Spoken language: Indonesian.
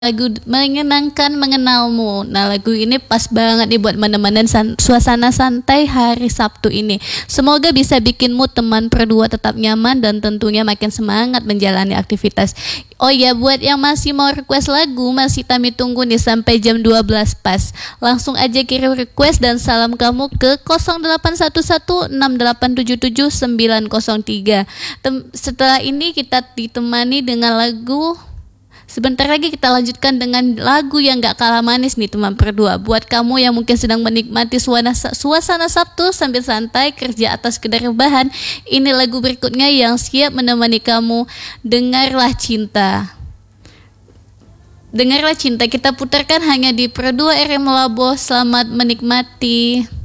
lagu menyenangkan mengenalmu. Nah, lagu ini pas banget nih buat menemani suasana santai hari Sabtu ini. Semoga bisa bikin mood teman berdua tetap nyaman dan tentunya makin semangat menjalani aktivitas. Oh ya, buat yang masih mau request lagu, masih kami tunggu nih sampai jam 12 pas. Langsung aja kirim request dan salam kamu ke 081168779903. Setelah ini kita ditemani dengan lagu. Sebentar lagi kita lanjutkan dengan lagu yang gak kalah manis nih teman berdua. Buat kamu yang mungkin sedang menikmati suasana Sabtu sambil santai kerja atas kedai rebahan, ini lagu berikutnya yang siap menemani kamu. Dengarlah Cinta. Dengarlah Cinta kita putarkan hanya di Pro 2 RM Labo. Selamat menikmati.